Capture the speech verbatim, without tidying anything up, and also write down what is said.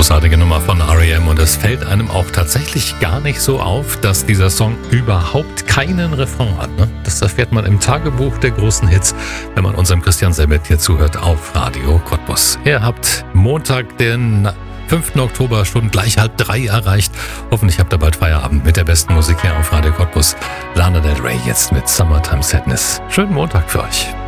Großartige Nummer von R E M und es fällt einem auch tatsächlich gar nicht so auf, dass dieser Song überhaupt keinen Refrain hat. Ne? Das erfährt man im Tagebuch der großen Hits, wenn man unserem Christian Selbert hier zuhört auf Radio Cottbus. Ihr habt Montag, den fünften Oktober, schon gleich halb drei erreicht. Hoffentlich habt ihr bald Feierabend mit der besten Musik hier auf Radio Cottbus. Lana Del Rey jetzt mit Summertime Sadness. Schönen Montag für euch.